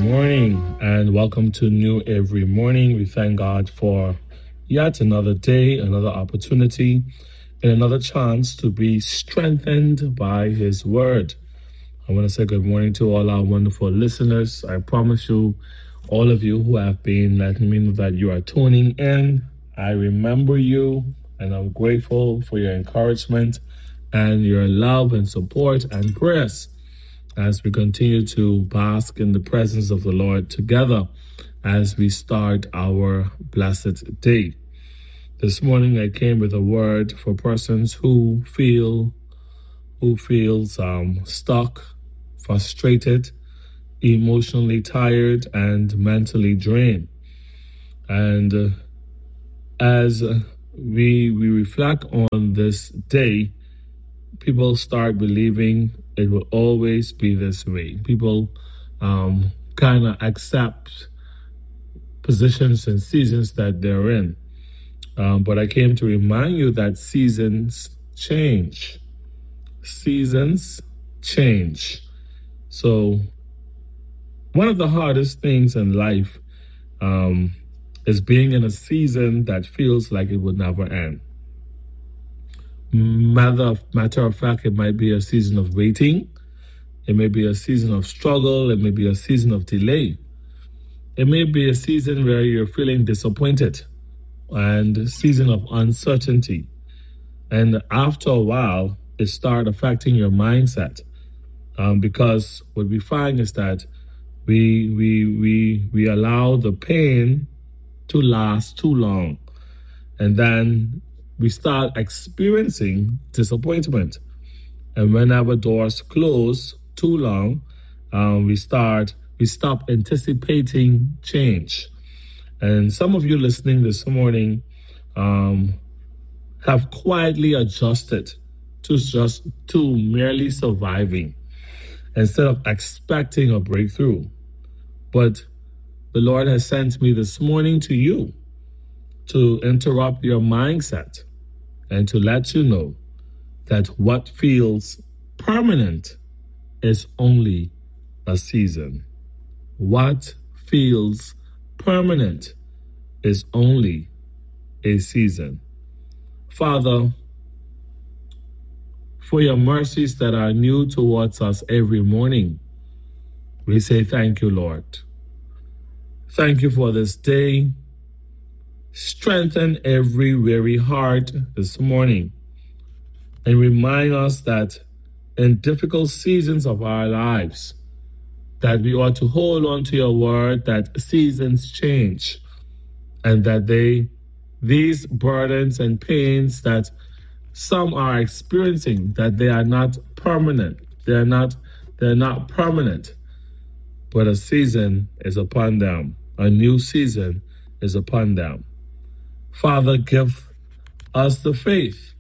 morning and welcome to New Every Morning. We thank God for yet another day, another opportunity, and another chance to be strengthened by His Word. I want to say good morning to all our wonderful listeners. I promise you, all of you who have been letting me know that you are tuning in, I remember you and I'm grateful for your encouragement and your love and support and prayers as we continue to bask in the presence of the Lord together as we start our blessed day. This morning I came with a word for persons who feels stuck, frustrated, emotionally tired, and mentally drained. And as we reflect on this day, people start believing it will always be this way. People kind of accept positions and seasons that they're in. But I came to remind you that seasons change. Seasons change. So one of the hardest things in life is being in a season that feels like it would never end. Matter of fact, it might be a season of waiting. It may be a season of struggle. It may be a season of delay. It may be a season where you're feeling disappointed and a season of uncertainty. And after a while, it starts affecting your mindset because what we find is that we allow the pain to last too long. And then we start experiencing disappointment. And whenever doors close too long, we stop anticipating change. And some of you listening this morning have quietly adjusted to merely surviving instead of expecting a breakthrough. But the Lord has sent me this morning to you to interrupt your mindset and to let you know that what feels permanent is only a season. What feels permanent is only a season. Father, for your mercies that are new towards us every morning, we say thank you, Lord. Thank you for this day. Strengthen every weary heart this morning and remind us that in difficult seasons of our lives, that we ought to hold on to your word, that seasons change and that these burdens and pains that some are experiencing, that they are not permanent. They're not permanent, but a season is upon them. A new season is upon them. Father, give us the faith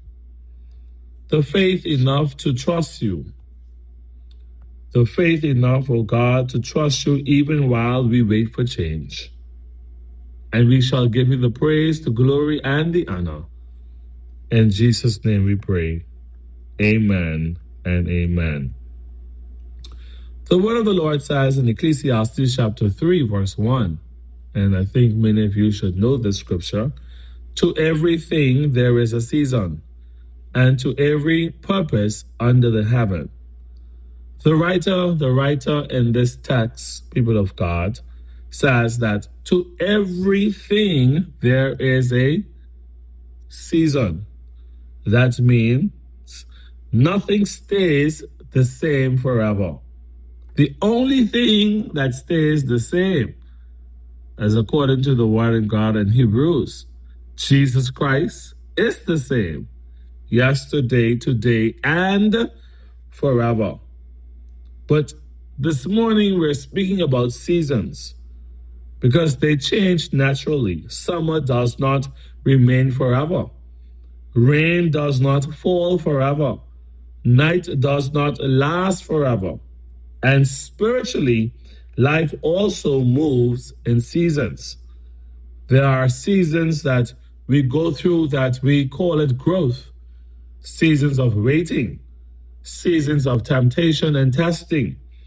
enough to trust you, the faith enough, oh God, to trust you even while we wait for change. And we shall give you the praise, the glory, and the honor. In Jesus' name we pray. Amen and amen. The word of the Lord says in Ecclesiastes chapter 3, verse 1, and I think many of you should know this scripture, to everything there is a season, and to every purpose under the heaven. The writer in this text, people of God, says that to everything there is a season. That means nothing stays the same forever. The only thing that stays the same, as according to the word of God in Hebrews, Jesus Christ is the same yesterday, today, and forever. But this morning we're speaking about seasons because they change naturally. Summer does not remain forever. Rain does not fall forever. Night does not last forever. And spiritually, life also moves in seasons. There are seasons that we go through that we call it growth, seasons of waiting, seasons of temptation and testing,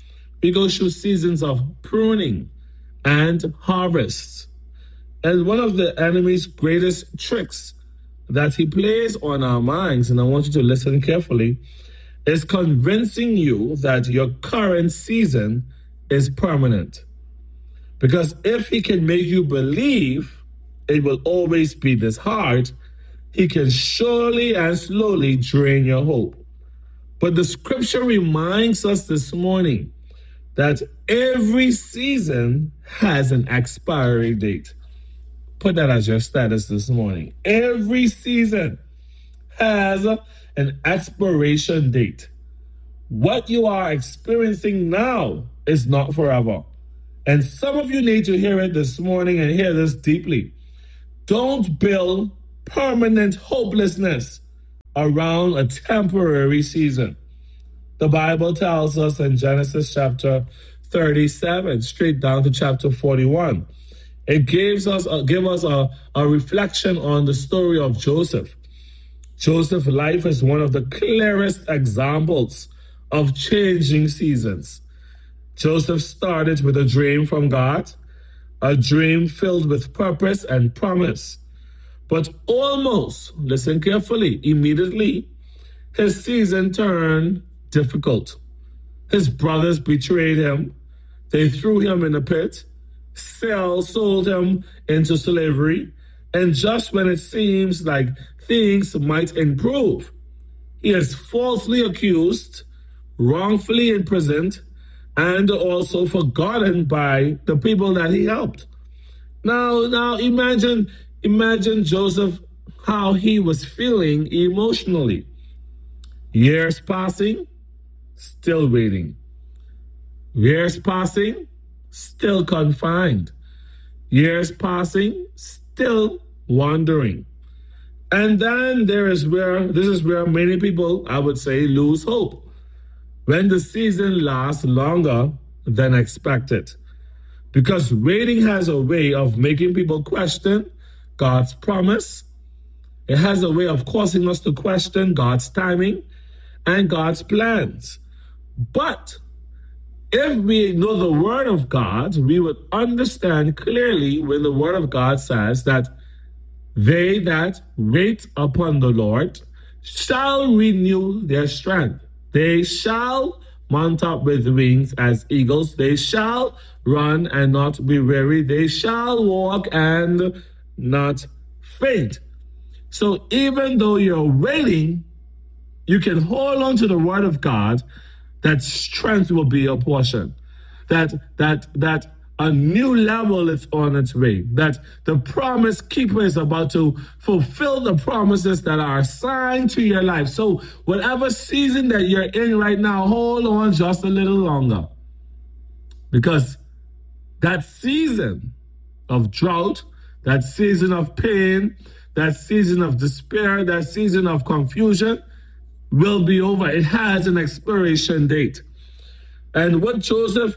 We go through seasons of pruning and harvests. And one of the enemy's greatest tricks that he plays on our minds, and I want you to listen carefully, is convincing you that your current season is permanent. Because if he can make you believe it will always be this hard, he can surely and slowly drain your hope. But the scripture reminds us this morning that every season has an expiry date. Put that as your status this morning. Every season has an expiration date. What you are experiencing now is not forever. And some of you need to hear it this morning and hear this deeply. Don't build permanent hopelessness around a temporary season. The Bible tells us in Genesis chapter 37, straight down to chapter 41. It gives us a reflection on the story of Joseph. Joseph's life is one of the clearest examples of changing seasons. Joseph started with a dream from God, a dream filled with purpose and promise. But almost, listen carefully, immediately, his season turned difficult. His brothers betrayed him. They threw him in a pit. Sold him into slavery. And just when it seems like things might improve, he is falsely accused, wrongfully imprisoned, and also forgotten by the people that he helped. Now imagine Joseph, how he was feeling emotionally. Years passing, still waiting. Years passing, still confined. Years passing, still wandering. And then this is where many people, I would say, lose hope. When the season lasts longer than expected. Because waiting has a way of making people question God's promise. It has a way of causing us to question God's timing and God's plans. But if we know the Word of God, we would understand clearly when the Word of God says that they that wait upon the Lord shall renew their strength. They shall mount up with wings as eagles. They shall run and not be weary. They shall walk and not faint. So even though you're waiting, you can hold on to the Word of God that strength will be your portion. That a new level is on its way. That the promise keeper is about to fulfill the promises that are assigned to your life. So whatever season that you're in right now, hold on just a little longer. Because that season of drought, that season of pain, that season of despair, that season of confusion will be over. It has an expiration date. And what Joseph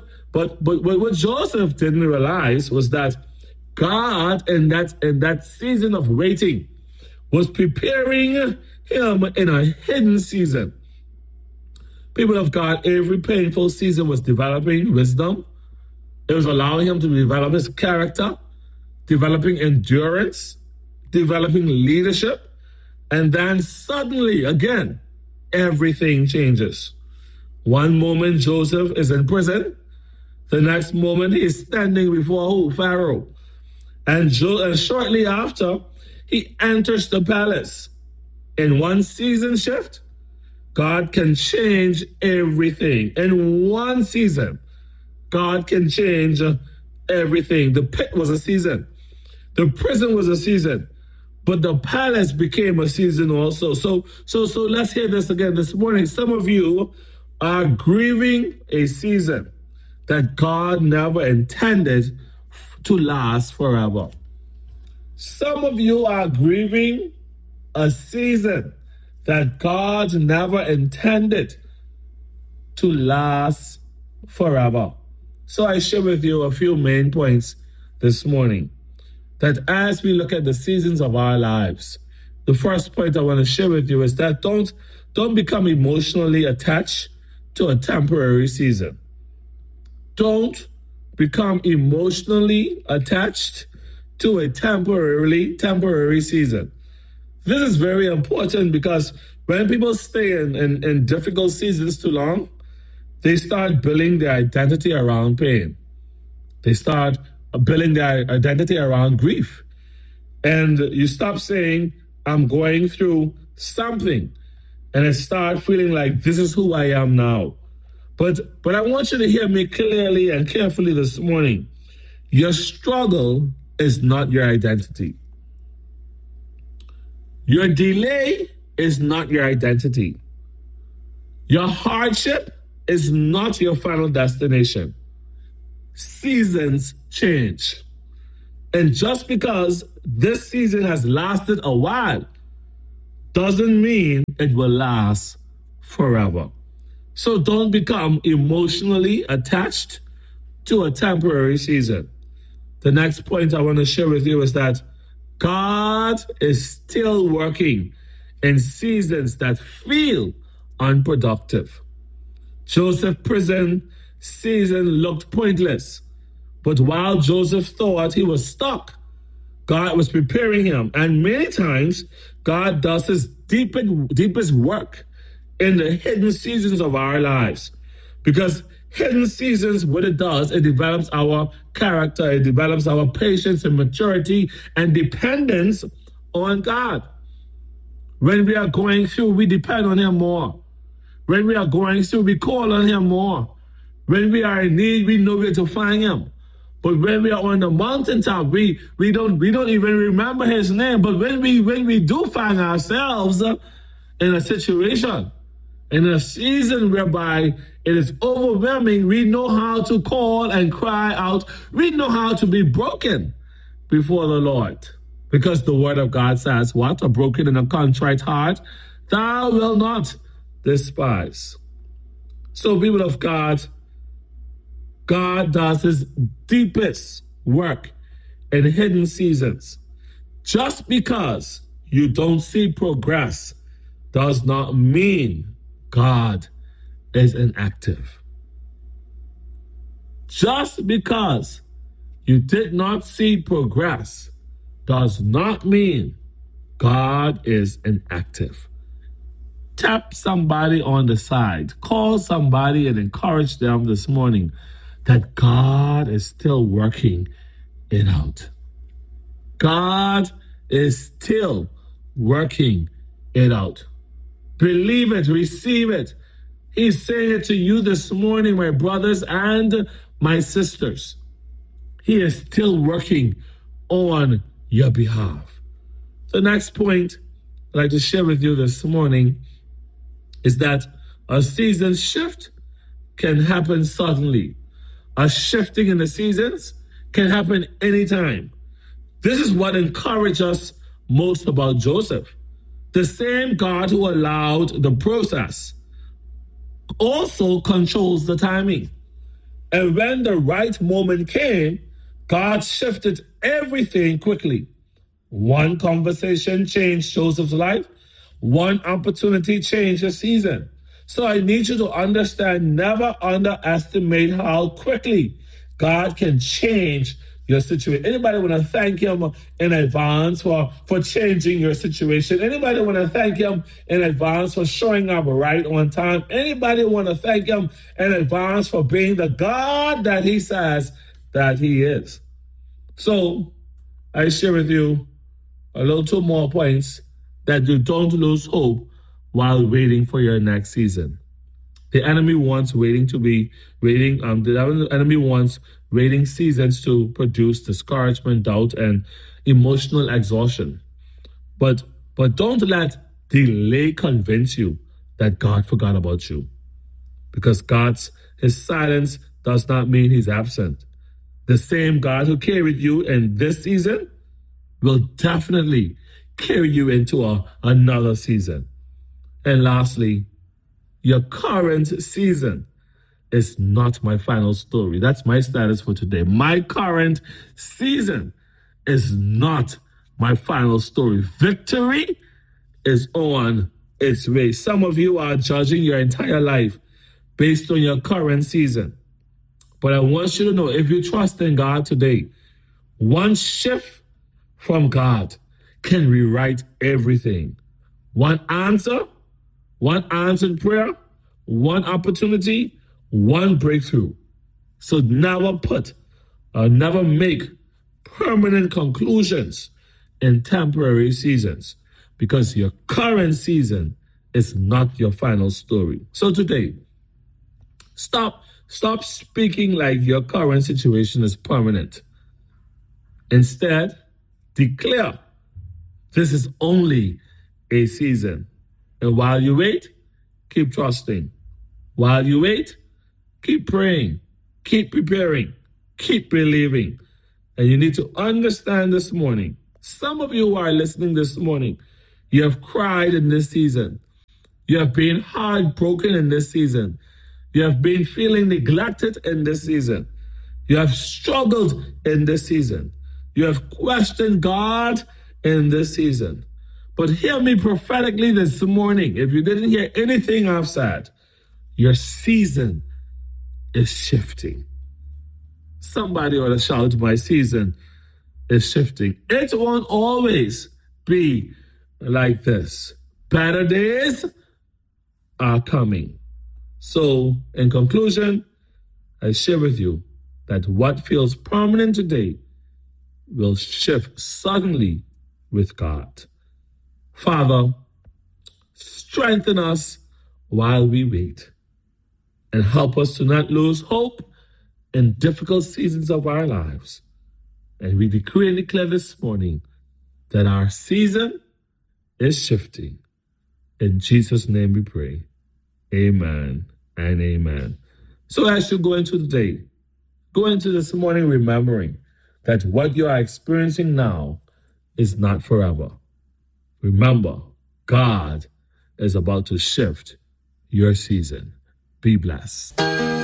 didn't realize was that God in that season of waiting was preparing him in a hidden season. People of God, every painful season was developing wisdom. It was allowing him to develop his character, developing endurance, developing leadership. And then suddenly, again, everything changes. One moment, Joseph is in prison. The next moment, he's standing before Pharaoh. And shortly after, he enters the palace. In one season shift, God can change everything. In one season, God can change everything. The pit was a season. The prison was a season. But the palace became a season also. So let's hear this again this morning. Some of you are grieving a season that God never intended to last forever. Some of you are grieving a season that God never intended to last forever. So I share with you a few main points this morning. That as we look at the seasons of our lives, the first point I want to share with you is that don't become emotionally attached to a temporary season. Don't become emotionally attached to a temporary season. This is very important because when people stay in difficult seasons too long, they start building their identity around pain. They start building their identity around grief. And you stop saying, I'm going through something. And I start feeling like this is who I am now. But I want you to hear me clearly and carefully this morning. Your struggle is not your identity. Your delay is not your identity. Your hardship is not your final destination. Seasons change. And just because this season has lasted a while doesn't mean it will last forever. So don't become emotionally attached to a temporary season. The next point I want to share with you is that God is still working in seasons that feel unproductive. Joseph's prison season looked pointless, but while Joseph thought he was stuck, God was preparing him. And many times, God does his deepest work in the hidden seasons of our lives. Because hidden seasons, what it does, it develops our character, it develops our patience and maturity and dependence on God. When we are going through, we depend on him more. When we are going through, we call on him more. When we are in need, we know where to find him. But when we are on the mountaintop, we don't even remember his name. But when we do find ourselves in a situation, in a season whereby it is overwhelming, we know how to call and cry out. We know how to be broken before the Lord. Because the word of God says, what? A broken and a contrite heart, thou wilt not despise. So, people of God, God does his deepest work in hidden seasons. Just because you don't see progress does not mean God is inactive. Just because you did not see progress does not mean God is inactive. Tap somebody on the side. Call somebody and encourage them this morning that God is still working it out. God is still working it out. Believe it, receive it. He's saying it to you this morning, my brothers and my sisters. He is still working on your behalf. The next point I'd like to share with you this morning is that a season shift can happen suddenly. A shifting in the seasons can happen anytime. This is what encouraged us most about Joseph. The same God who allowed the process also controls the timing. And when the right moment came, God shifted everything quickly. One conversation changed Joseph's life. One opportunity changed the season. So I need you to understand, never underestimate how quickly God can change your situation. Anybody want to thank him in advance for changing your situation? Anybody want to thank him in advance for showing up right on time? Anybody want to thank him in advance for being the God that he says that he is? So I share with you a little two more points that you don't lose hope while waiting for your next season. The enemy wants the enemy wants waiting seasons to produce discouragement, doubt, and emotional exhaustion. But don't let delay convince you that God forgot about you. Because his silence does not mean he's absent. The same God who carried you in this season will definitely carry you into another season. And lastly, your current season is not my final story. That's my status for today. My current season is not my final story. Victory is on its way. Some of you are judging your entire life based on your current season. But I want you to know, if you trust in God today, one shift from God can rewrite everything. One answer, one answered prayer, one opportunity, one breakthrough. So never make permanent conclusions in temporary seasons, because your current season is not your final story. So today, stop speaking like your current situation is permanent. Instead, declare this is only a season. And while you wait, keep trusting. While you wait, keep praying, keep preparing, keep believing. And you need to understand this morning, some of you who are listening this morning, you have cried in this season. You have been heartbroken in this season. You have been feeling neglected in this season. You have struggled in this season. You have questioned God in this season. But hear me prophetically this morning. If you didn't hear anything I've said, your season is shifting. Somebody ought to shout, my season is shifting. It won't always be like this. Better days are coming. So, in conclusion, I share with you that what feels permanent today will shift suddenly with God. Father, strengthen us while we wait, and help us to not lose hope in difficult seasons of our lives. And we decree and declare this morning that our season is shifting. In Jesus' name we pray. Amen and amen. So as you go into the day, go into this morning remembering that what you are experiencing now is not forever. Remember, God is about to shift your season. Be blessed.